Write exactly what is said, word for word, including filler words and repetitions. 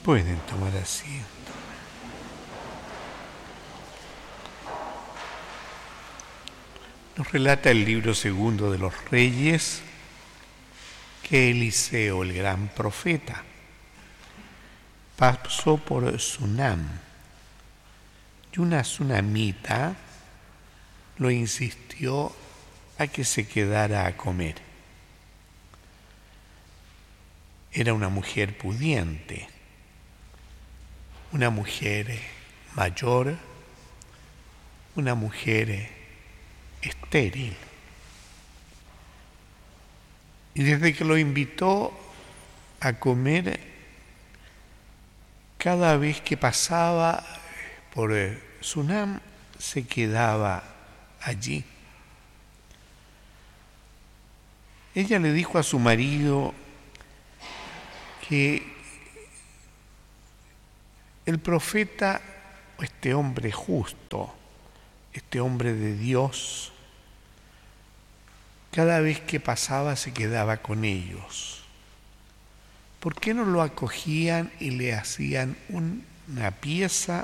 Pueden tomar asiento. Nos relata el libro segundo de los Reyes que Eliseo, el gran profeta, pasó por Sunam y una sunamita lo insistió a que se quedara a comer. Era una mujer pudiente, una mujer mayor, una mujer estéril. Y desde que lo invitó a comer, cada vez que pasaba por Sunam se quedaba allí. Ella le dijo a su marido que el profeta, este hombre justo, este hombre de Dios, cada vez que pasaba se quedaba con ellos. ¿Por qué no lo acogían y le hacían una pieza